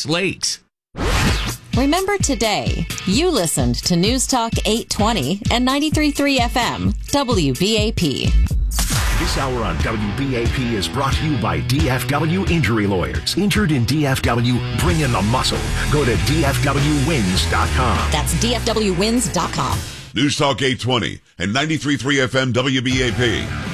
Great Lakes. Remember today, you listened to News Talk 820 and 93.3 FM, WBAP. This hour on WBAP is brought to you by DFW Injury Lawyers. Injured in DFW, bring in the muscle. Go to DFWWins.com. That's DFWWins.com. News Talk 820 and 93.3 FM WBAP.